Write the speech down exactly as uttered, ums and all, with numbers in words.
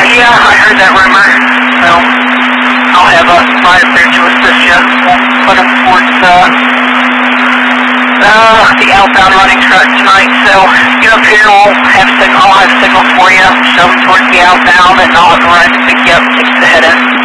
yeah, I heard that rumor. So I'll have a spot up there to assist you. We'll put them towards uh, uh, the outbound running truck tonight. So get up here, we'll have signal. I'll have signal for you. Show them towards the outbound, and I'll have the run to pick you up and take you to the head end.